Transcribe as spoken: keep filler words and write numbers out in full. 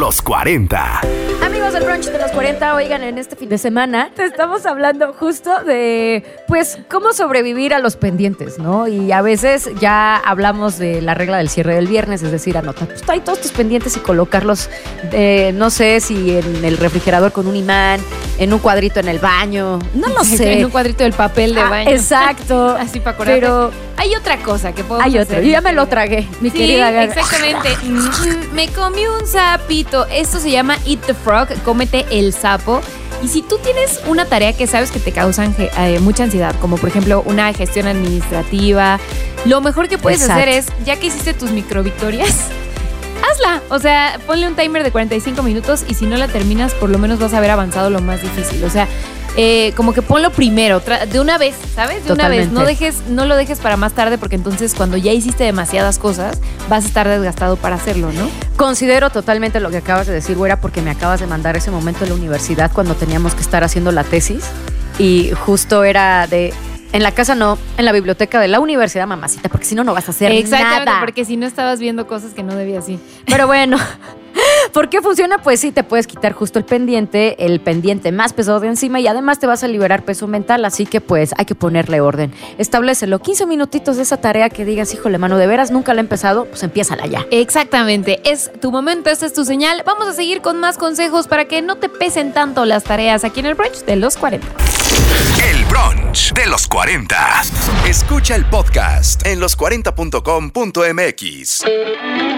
los cuarenta. Amigos del brunch de los cuarenta, oigan, en este fin de semana te estamos hablando justo de, pues, cómo sobrevivir a los pendientes, ¿no? Y a veces ya hablamos de la regla del cierre del viernes, es decir, anotar pues, ahí todos tus pendientes y colocarlos, eh, no sé, si en el refrigerador con un imán, en un cuadrito en el baño, no lo sé. En un cuadrito del papel de Ah, baño. Exacto. Así para acordarte. Pero hay otra cosa que podemos hay hacer. otro. Yo ya me lo tragué, mi Sí, querida Gaga. exactamente. Mm, Me comí un sapito. Esto se llama Eat the Frog, cómete el sapo. Y si tú tienes una tarea que sabes que te causa eh, mucha ansiedad, como por ejemplo una gestión administrativa, lo mejor que puedes Exacto. hacer es, ya que hiciste tus microvictorias, hazla. O sea, ponle un timer de cuarenta y cinco minutos y si no la terminas, por lo menos vas a haber avanzado lo más difícil. O sea, eh, como que ponlo primero, tra- de una vez, ¿sabes? De una vez. Totalmente. No dejes, no lo dejes para más tarde porque entonces cuando ya hiciste demasiadas cosas, vas a estar desgastado para hacerlo, ¿no? Considero totalmente lo que acabas de decir, güera, porque me acabas de mandar ese momento en la universidad cuando teníamos que estar haciendo la tesis y justo era de... En la casa no, en la biblioteca de la universidad, mamacita, porque si no, no vas a hacer Exactamente, nada. porque si no estabas viendo cosas que no debías, sí. Pero bueno, ¿por qué funciona? Pues sí, te puedes quitar justo el pendiente, el pendiente más pesado de encima y además te vas a liberar peso mental, así que pues hay que ponerle orden. Establécelo, quince minutitos de esa tarea que digas, híjole, mano, de veras nunca la he empezado, pues empiézala ya. Exactamente, es tu momento, esta es tu señal. Vamos a seguir con más consejos para que no te pesen tanto las tareas aquí en el brunch de los cuarenta. El brunch de los cuarenta. Escucha el podcast en los cuarenta punto com punto m x.